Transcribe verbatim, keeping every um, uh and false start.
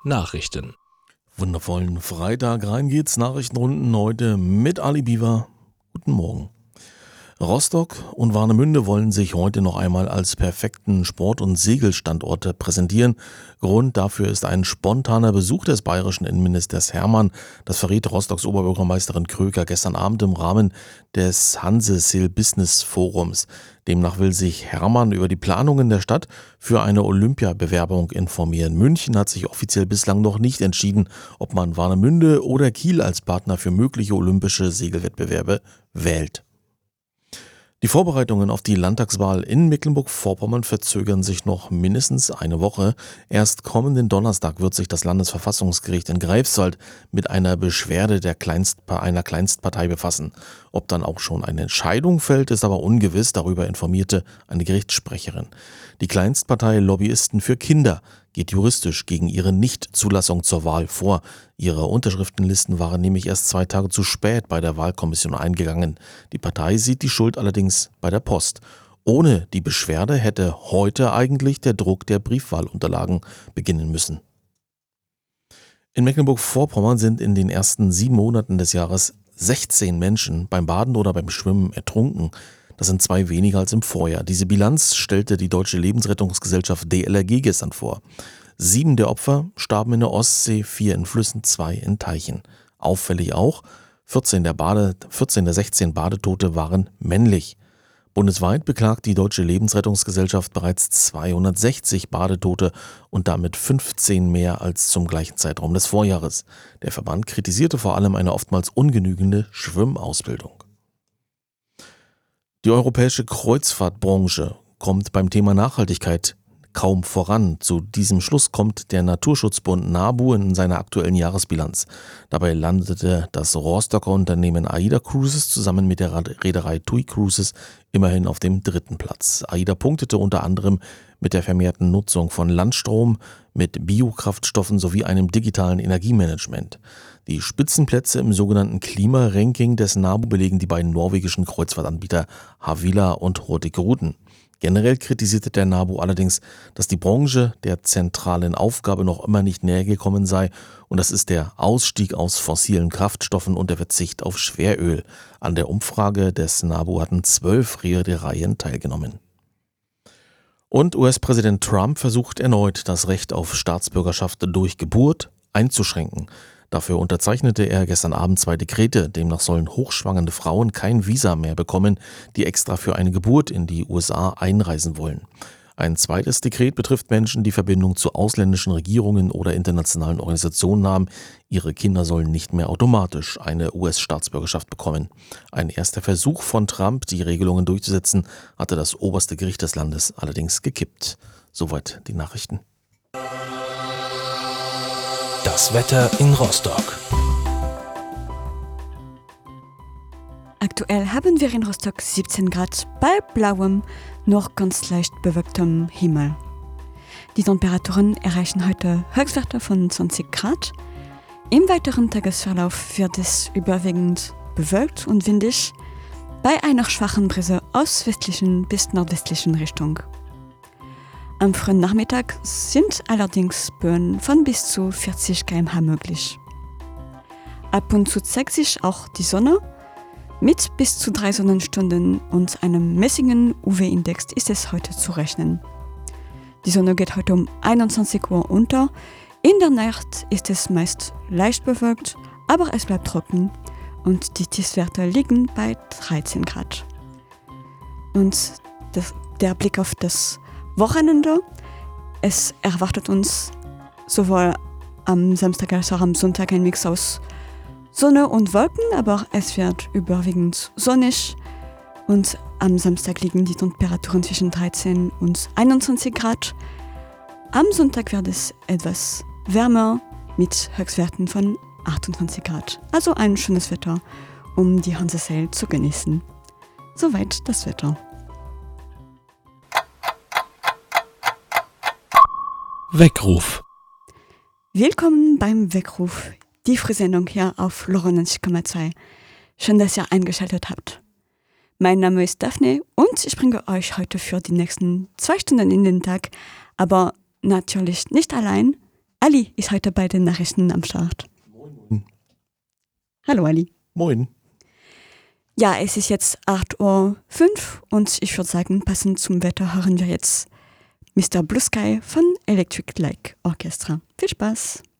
Nachrichten. Wundervollen Freitag, rein geht's, Nachrichtenrunden heute mit Ali Biwa. Guten Morgen. Rostock und Warnemünde wollen sich heute noch einmal als perfekten Sport- und Segelstandorte präsentieren. Grund dafür ist ein spontaner Besuch des bayerischen Innenministers Hermann. Das verrät Rostocks Oberbürgermeisterin Kröger gestern Abend im Rahmen des Hanse Sail Business Forums. Demnach will sich Hermann über die Planungen der Stadt für eine Olympiabewerbung informieren. München hat sich offiziell bislang noch nicht entschieden, ob man Warnemünde oder Kiel als Partner für mögliche olympische Segelwettbewerbe wählt. Die Vorbereitungen auf die Landtagswahl in Mecklenburg-Vorpommern verzögern sich noch mindestens eine Woche. Erst kommenden Donnerstag wird sich das Landesverfassungsgericht in Greifswald mit einer Beschwerde der Kleinstpa- einer Kleinstpartei befassen. Ob dann auch schon eine Entscheidung fällt, ist aber ungewiss, darüber informierte eine Gerichtssprecherin. Die Kleinstpartei Lobbyisten für Kinder geht juristisch gegen ihre Nichtzulassung zur Wahl vor. Ihre Unterschriftenlisten waren nämlich erst zwei Tage zu spät bei der Wahlkommission eingegangen. Die Partei sieht die Schuld allerdings bei der Post. Ohne die Beschwerde hätte heute eigentlich der Druck der Briefwahlunterlagen beginnen müssen. In Mecklenburg-Vorpommern sind in den ersten sieben Monaten des Jahres sechzehn Menschen beim Baden oder beim Schwimmen ertrunken. Das sind zwei weniger als im Vorjahr. Diese Bilanz stellte die Deutsche Lebensrettungsgesellschaft D L R G gestern vor. Sieben der Opfer starben in der Ostsee, vier in Flüssen, zwei in Teichen. Auffällig auch, vierzehn der, Bade, vierzehn der sechzehn Badetote waren männlich. Bundesweit beklagt die Deutsche Lebensrettungsgesellschaft bereits zweihundertsechzig Badetote und damit fünfzehn mehr als zum gleichen Zeitraum des Vorjahres. Der Verband kritisierte vor allem eine oftmals ungenügende Schwimmausbildung. Die europäische Kreuzfahrtbranche kommt beim Thema Nachhaltigkeit kaum voran. Zu diesem Schluss kommt der Naturschutzbund NABU in seiner aktuellen Jahresbilanz. Dabei landete das Rostocker Unternehmen AIDA Cruises zusammen mit der Reederei TUI Cruises immerhin auf dem dritten Platz. AIDA punktete unter anderem mit der vermehrten Nutzung von Landstrom, mit Biokraftstoffen sowie einem digitalen Energiemanagement. Die Spitzenplätze im sogenannten Klimaranking des NABU belegen die beiden norwegischen Kreuzfahrtanbieter Havila und Hurtigruten. Generell kritisierte der NABU allerdings, dass die Branche der zentralen Aufgabe noch immer nicht näher gekommen sei, und das ist der Ausstieg aus fossilen Kraftstoffen und der Verzicht auf Schweröl. An der Umfrage des NABU hatten zwölf Reedereien teilgenommen. Und U S-Präsident Trump versucht erneut, das Recht auf Staatsbürgerschaft durch Geburt einzuschränken. Dafür unterzeichnete er gestern Abend zwei Dekrete. Demnach sollen hochschwangere Frauen kein Visa mehr bekommen, die extra für eine Geburt in die U S A einreisen wollen. Ein zweites Dekret betrifft Menschen, die Verbindung zu ausländischen Regierungen oder internationalen Organisationen haben. Ihre Kinder sollen nicht mehr automatisch eine U S-Staatsbürgerschaft bekommen. Ein erster Versuch von Trump, die Regelungen durchzusetzen, hatte das oberste Gericht des Landes allerdings gekippt. Soweit die Nachrichten. Das Wetter in Rostock. Aktuell haben wir in Rostock siebzehn Grad bei blauem, noch ganz leicht bewölktem Himmel. Die Temperaturen erreichen heute Höchstwerte von zwanzig Grad. Im weiteren Tagesverlauf wird es überwiegend bewölkt und windig, bei einer schwachen Brise aus westlichen bis nordwestlichen Richtung. Am frühen Nachmittag sind allerdings Böen von bis zu vierzig Kilometer pro Stunde möglich. Ab und zu zeigt sich auch die Sonne. Mit bis zu drei Sonnenstunden und einem mäßigen U V-Index ist es heute zu rechnen. Die Sonne geht heute um einundzwanzig Uhr unter. In der Nacht ist es meist leicht bewölkt, aber es bleibt trocken und die Tiefstwerte liegen bei dreizehn Grad. Und das, der Blick auf das Wochenende. Es erwartet uns sowohl am Samstag als auch am Sonntag ein Mix aus Sonne und Wolken, aber es wird überwiegend sonnig und am Samstag liegen die Temperaturen zwischen dreizehn und einundzwanzig Grad. Am Sonntag wird es etwas wärmer mit Höchstwerten von achtundzwanzig Grad. Also ein schönes Wetter, um die Hanse Sail zu genießen. Soweit das Wetter. Weckruf. Willkommen beim Weckruf, die Frühsendung hier auf neunundneunzig Komma zwei. Schön, dass ihr eingeschaltet habt. Mein Name ist Daphne und ich bringe euch heute für die nächsten zwei Stunden in den Tag, aber natürlich nicht allein. Ali ist heute bei den Nachrichten am Start. Moin. Hallo Ali. Moin. Ja, es ist jetzt acht Uhr fünf und ich würde sagen, passend zum Wetter hören wir jetzt Mister Blue Sky von Electric Lake Orchestra. Viel Spaß!